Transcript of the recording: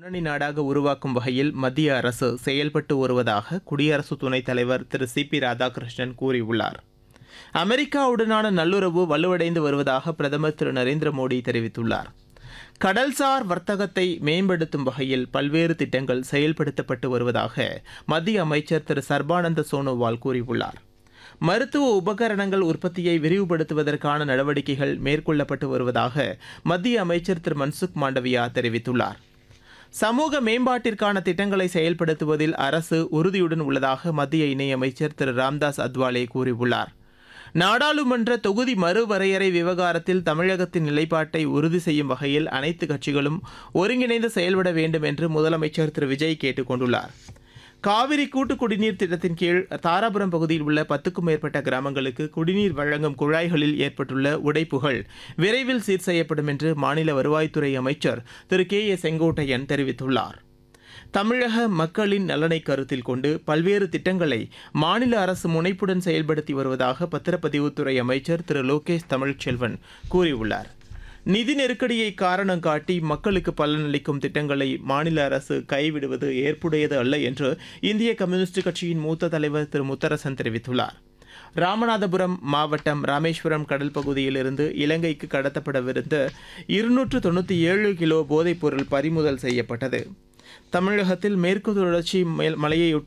முன்னணி நாடாக உருவாக்கும் வகையில் மத்திய அரசு செயல்பட்டு வருவதாக குடியரசு துணைத் தலைவர் திரு சி.பி. ராதாகிருஷ்ணன் கூறியுள்ளார். அமெரிக்காவுடனான நல்லுறவு வலுவடைந்து வருவதாக பிரதமர் திரு நரேந்திர மோடி தெரிவித்துள்ளார். கடல்சார் வர்த்தகத்தை மேம்படுத்தும் வகையில் பல்வேறு திட்டங்கள் செயல்படுத்தப்பட்டு வருவதாக மத்திய அமைச்சர் திரு சர்பானந்த சோனோவால் கூறியுள்ளார். மருத்துவ உபகரணங்கள் உற்பத்தியை விரிவுபடுத்துவதற்கான நடவடிக்கைகள் மேற்கொள்ளப்பட்டு வருவதாக மத்திய அமைச்சர் திரு மன்சுக் மாண்டவியா தெரிவித்துள்ளார். சமூக மேம்பாட்டிற்கான திட்டங்களை செயல்படுத்துவதில் அரசு உறுதியுடன் உள்ளதாக மத்திய இணையமைச்சர் திரு ராம்தாஸ் அத்வாலே கூறியுள்ளார். நாடாளுமன்ற தொகுதி மறுவரையறை விவகாரத்தில் தமிழகத்தின் நிலைப்பாட்டை உறுதி செய்யும் வகையில் அனைத்து கட்சிகளும் ஒருங்கிணைந்து செயல்பட வேண்டும் என்று முதலமைச்சர் திரு விஜய் கேட்டுக் கொண்டுள்ளார். காவிரி கூட்டு குடிநீர் திட்டத்தின் கீழ் தாராபுரம் பகுதியில் உள்ள 10க்கும் மேற்பட்ட கிராமங்களுக்கு குடிநீர் வழங்கும் குழாய்களில் ஏற்பட்டுள்ள உடைப்புகள் விரைவில் சீர் செய்யப்படும் என்று மாநில வருவாய்த்துறை அமைச்சர் திரு கே.ஏ. செங்கோட்டையன் தெரிவித்துள்ளார். தமிழக மக்களின் நலனை கருத்தில் கொண்டு பல்வேறு திட்டங்களை மாநில அரசு முனைப்புடன் செயல்படுத்தி வருவதாக பத்திரப்பதிவுத்துறை அமைச்சர் திரு லோகேஷ் தமிழ்ச்செல்வன் கூறியுள்ளார். நிதி நெருக்கடியை காரணம் காட்டி மக்களுக்கு பலனளிக்கும் திட்டங்களை மாநில அரசு கைவிடுவது ஏற்புடையது அல்ல என்று இந்திய கம்யூனிஸ்ட் கட்சியின் மூத்த தலைவர் திரு முத்தரசன் தெரிவித்துள்ளார். ராமநாதபுரம் மாவட்டம் ராமேஸ்வரம் கடல் பகுதியிலிருந்து இலங்கைக்கு கடத்தப்படவிருந்த 297 கிலோ போதைப்பொருள் பறிமுதல் செய்யப்பட்டது. தமிழகத்தில் மேற்கு தொடர்ச்சி மலையையொட்டி